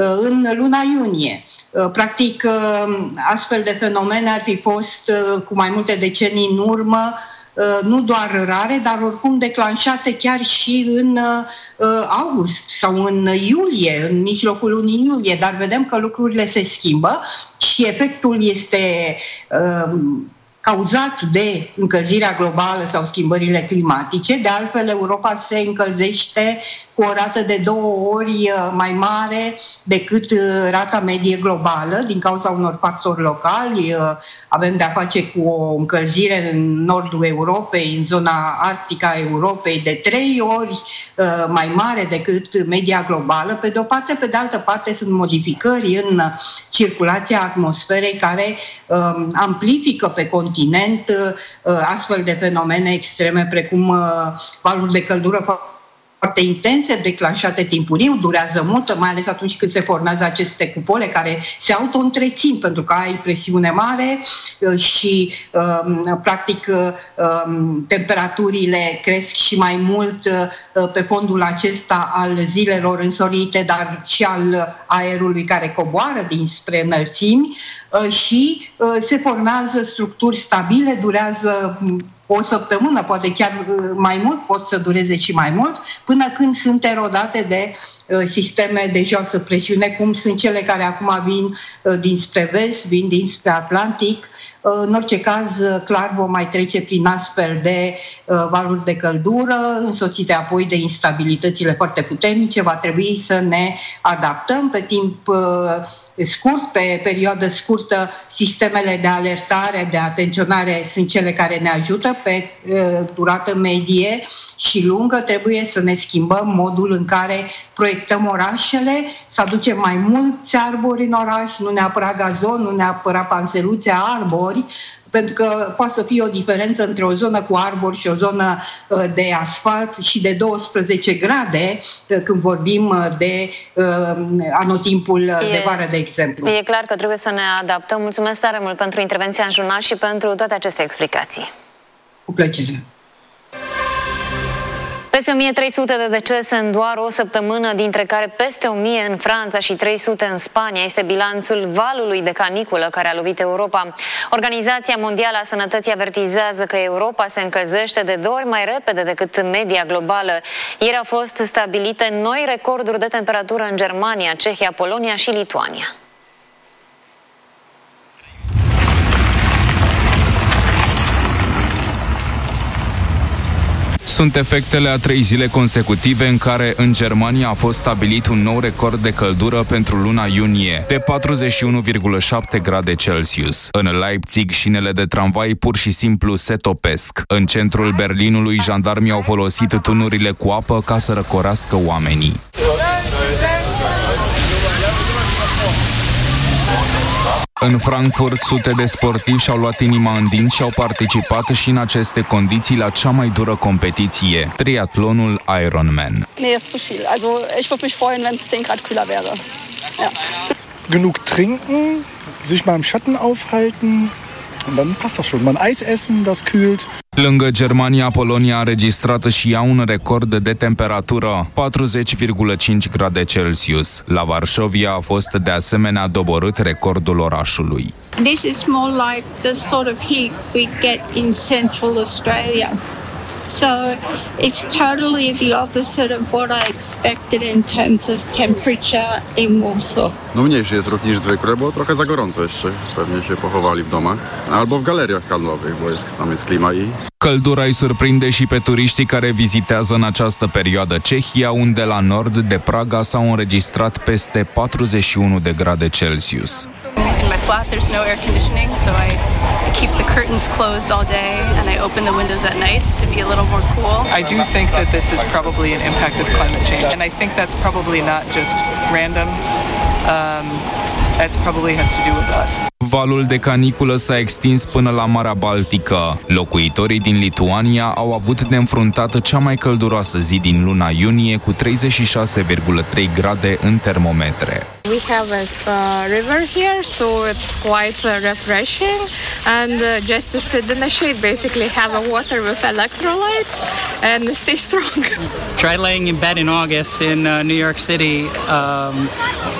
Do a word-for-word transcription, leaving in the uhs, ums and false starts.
în luna iunie. Practic, astfel de fenomene ar fi fost cu mai multe decenii în urmă, nu doar rare, dar oricum declanșate chiar și în august sau în iulie, în mijlocul lunii iulie, dar vedem că lucrurile se schimbă și efectul este cauzat de încălzirea globală sau schimbările climatice. De altfel, Europa se încălzește cu o rată de două ori mai mare decât rata medie globală din cauza unor factori locali. Avem de-a face cu o încălzire în nordul Europei, în zona arctică a Europei, de trei ori mai mare decât media globală. Pe de o parte, pe de altă parte, sunt modificări în circulația atmosferei care amplifică pe continent astfel de fenomene extreme, precum valuri de căldură foarte intense, declanșate timpuriu, durează mult, mai ales atunci când se formează aceste cupole care se auto-întrețin pentru că ai presiune mare și practic temperaturile cresc și mai mult pe fondul acesta al zilelor însorite, dar și al aerului care coboară dinspre înălțimi și se formează structuri stabile, durează o săptămână, poate chiar mai mult, pot să dureze și mai mult, până când sunt erodate de sisteme de joasă presiune, cum sunt cele care acum vin dinspre vest, vin dinspre Atlantic. În orice caz, clar vom mai trece prin astfel de valuri de căldură, însoțite apoi de instabilitățile foarte puternice. Va trebui să ne adaptăm pe timp scurt, pe perioadă scurtă. Sistemele de alertare, de atenționare sunt cele care ne ajută. Pe durată medie și lungă trebuie să ne schimbăm modul în care proiectăm orașele, să aducem mai mulți arbori în oraș, nu neapărat gazon, nu neapărat panseluțe, arbori, pentru că poate să fie o diferență între o zonă cu arbori și o zonă de asfalt și de douăsprezece grade când vorbim de anotimpul e, de vară, de exemplu. E clar că trebuie să ne adaptăm. Mulțumesc tare mult pentru intervenția în jurnal și pentru toate aceste explicații. Cu plăcere. Peste o mie trei sute de decese în doar o săptămână, dintre care peste o mie în Franța și trei sute în Spania. Este bilanțul valului de caniculă care a lovit Europa. Organizația Mondială a Sănătății avertizează că Europa se încălzește de două ori mai repede decât media globală. Ieri au fost stabilite noi recorduri de temperatură în Germania, Cehia, Polonia și Lituania. Sunt efectele a trei zile consecutive în care în Germania a fost stabilit un nou record de căldură pentru luna iunie, de patruzeci și unu virgulă șapte grade Celsius. În Leipzig, șinele de tramvai pur și simplu se topesc. În centrul Berlinului, jandarmii au folosit tunurile cu apă ca să răcorească oamenii. În Frankfurt, sute de sportivi și-au luat inima în dinți și au participat și în aceste condiții la cea mai dură competiție, triatlonul Ironman. Nee, ist zu viel. Also, ich würde mich freuen, wenn es zehn Grad kühler wäre. Ja. Genug trinken, sich mal im Schatten aufhalten. Und dann passt das schon. Man Eis essen, das kühlt. Lângă Germania, Polonia a înregistrat și ea un record de temperatură, patruzeci virgulă cinci grade Celsius. La Varșovia a fost de asemenea doborât recordul orașului. This is more like the sort of heat we get in Central Australia. So it's totally the opposite of what I expected in terms of temperature in Warsaw. No mniejszy jest ruch niż zwykle, bo trochę za gorąco jeszcze. Pewnie się pochowali w domach albo w galeriach handlowych, bo jest, tam jest klima i... Căldura îi surprinde și pe turiștii care vizitează în această perioadă Cehia, unde la nord de Praga s-au înregistrat peste patruzeci și unu de grade Celsius. In my flat there's no air conditioning, so I, I keep the curtains closed all day and I open the windows at night to be a little more cool. I do think that this is probably an impact of climate change, and I think that's probably not just random. Um, that probably has to do with us. Valul de caniculă s-a extins până la Marea Baltică. Locuitorii din Lituania au avut de înfruntat cea mai călduroasă zi din luna iunie, cu treizeci și șase virgulă trei grade în termometre. We have a uh, river here, so it's quite uh, refreshing, and uh, just to sit in the shade, basically have a water with electrolytes and stay strong. Tried laying in bed in August in uh, New York City. Um,